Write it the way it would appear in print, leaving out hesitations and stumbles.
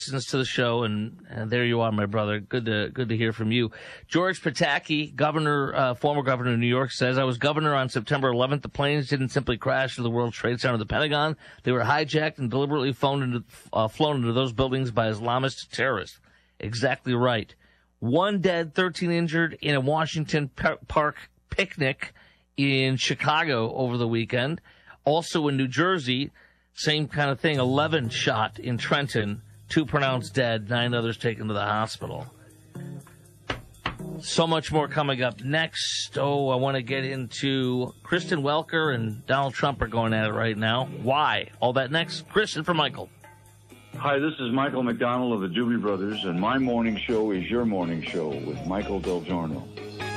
listens to the show, and there you are, my brother. Good to hear from you. George Pataki, former governor of New York, says, I was governor on September 11th. The planes didn't simply crash into the World Trade Center or the Pentagon. They were hijacked and deliberately flown into those buildings by Islamist terrorists. Exactly right. 1 dead, 13 injured in a Washington Park picnic in Chicago over the weekend. Also in New Jersey, same kind of thing. 11 shot in Trenton. 2 pronounced dead, 9 others taken to the hospital. So much more coming up next. I want to get into Kristen Welker and Donald Trump are going at it right now. Why? All that next. Kristen for Michael. Hi, this is Michael McDonald of the Doobie Brothers, and my morning show is your morning show with Michael Del Giorno.